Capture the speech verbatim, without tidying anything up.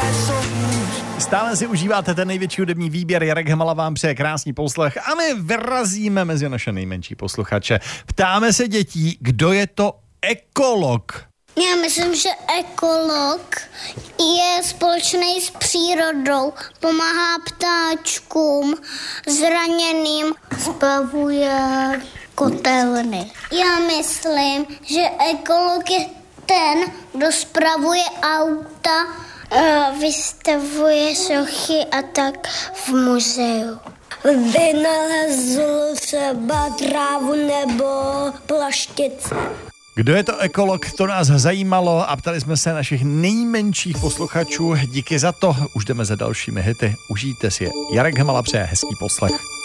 Stále si užíváte ten největší hudební výběr, Jarek Hemala vám přeje krásný poslech a my vyrazíme mezi naše nejmenší posluchače. Ptáme se dětí, kdo je to ekolog? Já myslím, že ekolog je společný s přírodou, pomáhá ptáčkům, zraněným, spravuje kotelny. Já myslím, že ekolog je ten, kdo spravuje auta, vystavuje sochy a tak v muzeu. Vynalezl třeba trávu nebo plaštice. Kdo je to ekolog, to nás zajímalo a ptali jsme se našich nejmenších posluchačů. Díky za to, už jdeme za dalšími hity. Užijte si je. Jarek Hemala přeje hezký poslech.